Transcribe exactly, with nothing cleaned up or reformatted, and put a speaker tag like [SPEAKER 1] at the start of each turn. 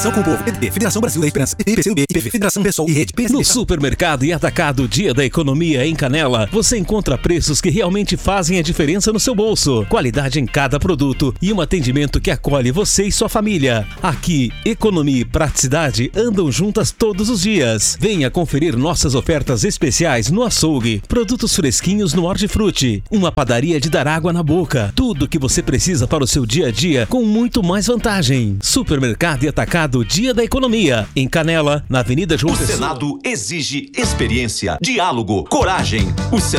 [SPEAKER 1] Conexão com o Povo. P T B, Federação Brasil da Esperança. I P C U B, I P V, Federação Pessoal e Rede P S D.
[SPEAKER 2] No Supermercado e Atacado Dia da Economia em Canela, você encontra preços que realmente fazem a diferença no seu bolso. Qualidade em cada produto e um atendimento que acolhe você e sua família. Aqui, economia e praticidade andam juntas todos os dias. Venha conferir nossas ofertas especiais no açougue, produtos fresquinhos no Hortifruti, uma padaria de dar água na boca. Tudo que você precisa para o seu dia a dia com muito mais vantagem. Supermercado e Atacado Dia da Economia, em Canela, na Avenida João
[SPEAKER 3] O
[SPEAKER 2] Pessoa.
[SPEAKER 3] Senado exige experiência, diálogo, coragem. O Senado